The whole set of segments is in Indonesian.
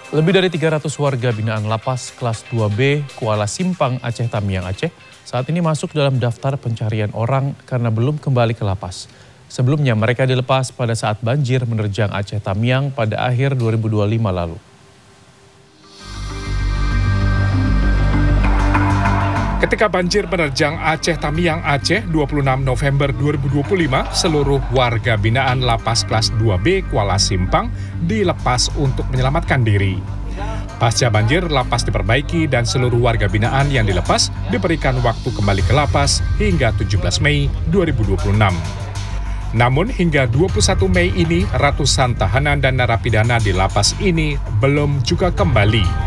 Lebih dari 300 warga binaan lapas kelas 2B Kuala Simpang, Aceh Tamiang, Aceh saat ini masuk dalam daftar pencarian orang karena belum kembali ke lapas. Sebelumnya mereka dilepas pada saat banjir menerjang Aceh Tamiang pada akhir 2025 lalu. Ketika banjir menerjang Aceh Tamiang, Aceh 26 November 2025, seluruh warga binaan lapas kelas 2B Kuala Simpang dilepas untuk menyelamatkan diri. Pasca banjir, lapas diperbaiki dan seluruh warga binaan yang dilepas diberikan waktu kembali ke lapas hingga 17 Mei 2026. Namun hingga 21 Mei ini, ratusan tahanan dan narapidana di lapas ini belum juga kembali.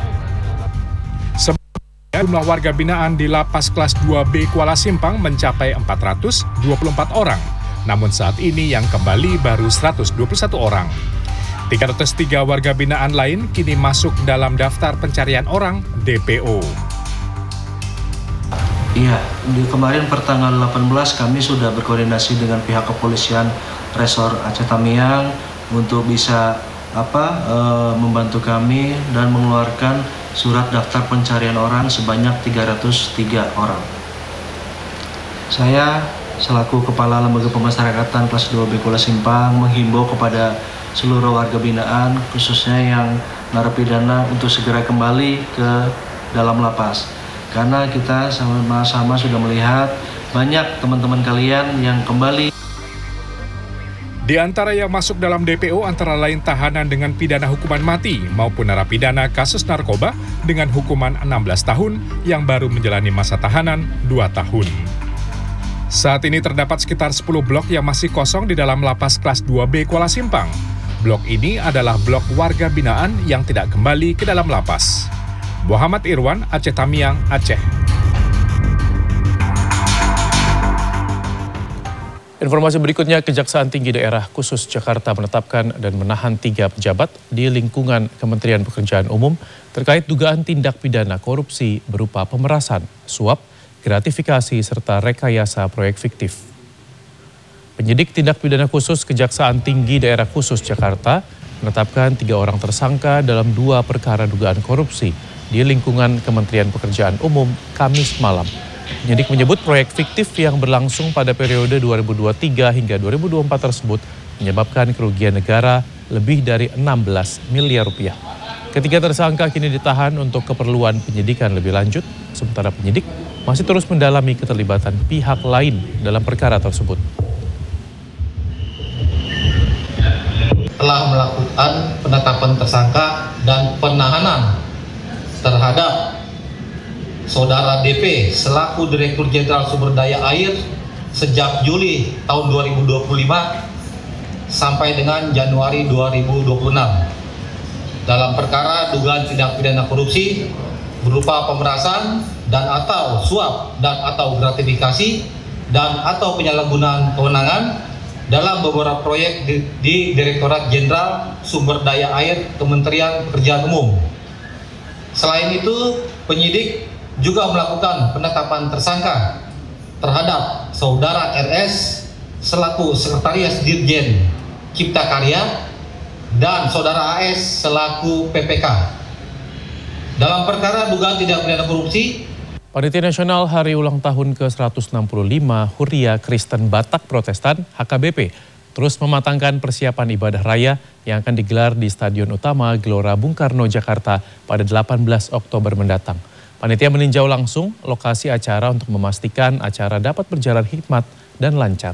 Jumlah warga binaan di lapas kelas 2B Kuala Simpang mencapai 424 orang. Namun saat ini yang kembali baru 121 orang. 303 warga binaan lain kini masuk dalam daftar pencarian orang DPO. Iya, kemarin pertanggal 18 kami sudah berkoordinasi dengan pihak kepolisian Resor Aceh Tamiang untuk bisa membantu kami dan mengeluarkan surat daftar pencarian orang sebanyak 303 orang. Saya selaku Kepala Lembaga Pemasyarakatan kelas 2B Kuala Simpang menghimbau kepada seluruh warga binaan, khususnya yang narapidana, untuk segera kembali ke dalam lapas. Karena kita sama-sama sudah melihat banyak teman-teman kalian yang kembali. Di antara yang masuk dalam DPO antara lain tahanan dengan pidana hukuman mati maupun narapidana kasus narkoba dengan hukuman 16 tahun yang baru menjalani masa tahanan 2 tahun. Saat ini terdapat sekitar 10 blok yang masih kosong di dalam lapas kelas 2B Kuala Simpang. Blok ini adalah blok warga binaan yang tidak kembali ke dalam lapas. Muhammad Irwan, Aceh Tamiang, Aceh. Informasi berikutnya, Kejaksaan Tinggi Daerah Khusus Jakarta menetapkan dan menahan 3 pejabat di lingkungan Kementerian Pekerjaan Umum terkait dugaan tindak pidana korupsi berupa pemerasan, suap, gratifikasi, serta rekayasa proyek fiktif. Penyidik tindak pidana khusus Kejaksaan Tinggi Daerah Khusus Jakarta menetapkan 3 orang tersangka dalam 2 perkara dugaan korupsi di lingkungan Kementerian Pekerjaan Umum Kamis malam. Penyidik menyebut proyek fiktif yang berlangsung pada periode 2023 hingga 2024 tersebut menyebabkan kerugian negara lebih dari 16 miliar rupiah. Ketiga tersangka kini ditahan untuk keperluan penyidikan lebih lanjut, sementara penyidik masih terus mendalami keterlibatan pihak lain dalam perkara tersebut. Telah melakukan penetapan tersangka dan penahanan terhadap Saudara DP selaku Direktur Jenderal Sumber Daya Air sejak Juli tahun 2025 sampai dengan Januari 2026 dalam perkara dugaan tindak pidana korupsi berupa pemerasan dan atau suap dan atau gratifikasi dan atau penyalahgunaan kewenangan dalam beberapa proyek di Direktorat Jenderal Sumber Daya Air Kementerian Pekerjaan Umum. Selain itu, penyidik juga melakukan penetapan tersangka terhadap Saudara RS selaku Sekretaris Dirjen Cipta Karya dan Saudara AS selaku PPK. Dalam perkara dugaan tindak pidana korupsi, Panitia Nasional Hari Ulang Tahun ke-165 Huria Kristen Batak Protestan HKBP terus mematangkan persiapan ibadah raya yang akan digelar di Stadion Utama Gelora Bung Karno, Jakarta pada 18 Oktober mendatang. Panitia meninjau langsung lokasi acara untuk memastikan acara dapat berjalan hikmat dan lancar.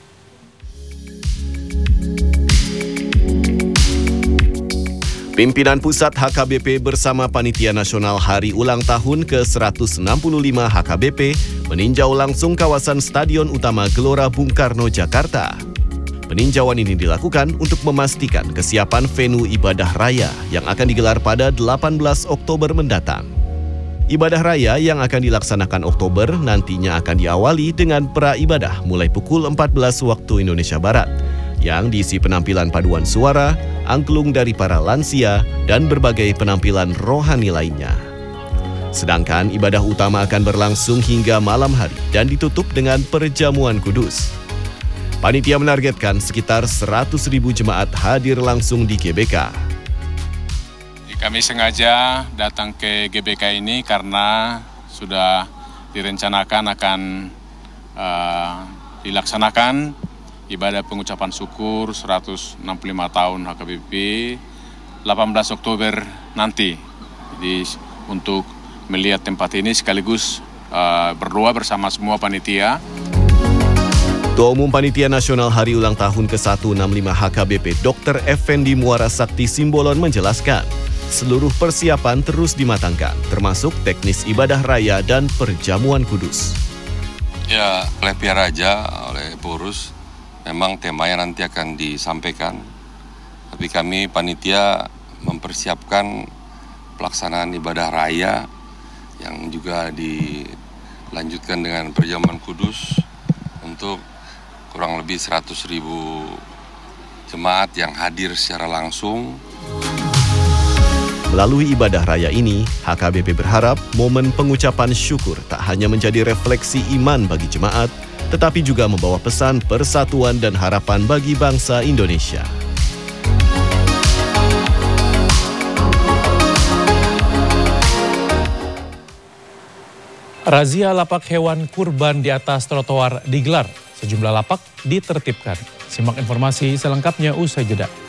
Pimpinan Pusat HKBP bersama Panitia Nasional Hari Ulang Tahun ke-165 HKBP meninjau langsung kawasan Stadion Utama Gelora Bung Karno, Jakarta. Peninjauan ini dilakukan untuk memastikan kesiapan venue ibadah raya yang akan digelar pada 18 Oktober mendatang. Ibadah raya yang akan dilaksanakan Oktober nantinya akan diawali dengan pra-ibadah mulai pukul 14 waktu Indonesia Barat, yang diisi penampilan paduan suara, angklung dari para lansia, dan berbagai penampilan rohani lainnya. Sedangkan ibadah utama akan berlangsung hingga malam hari dan ditutup dengan perjamuan kudus. Panitia menargetkan sekitar 100.000 jemaat hadir langsung di GBK. Kami sengaja datang ke GBK ini karena sudah direncanakan akan dilaksanakan ibadah pengucapan syukur 165 tahun HKBP 18 Oktober nanti. Jadi untuk melihat tempat ini sekaligus berdoa bersama semua panitia. Ketua Umum Panitia Nasional Hari Ulang Tahun ke-165 HKBP Dr. Effendi Muara Sakti Simbolon menjelaskan, seluruh persiapan terus dimatangkan, termasuk teknis ibadah raya dan perjamuan kudus. Ya, oleh pihak raja, oleh pengurus, memang temanya nanti akan disampaikan. Tapi kami panitia mempersiapkan pelaksanaan ibadah raya yang juga dilanjutkan dengan perjamuan kudus untuk kurang lebih 100.000 jemaat yang hadir secara langsung. Melalui ibadah raya ini, HKBP berharap momen pengucapan syukur tak hanya menjadi refleksi iman bagi jemaat, tetapi juga membawa pesan persatuan dan harapan bagi bangsa Indonesia. Razia lapak hewan kurban di atas trotoar digelar. Sejumlah lapak ditertibkan. Simak informasi selengkapnya usai jeda.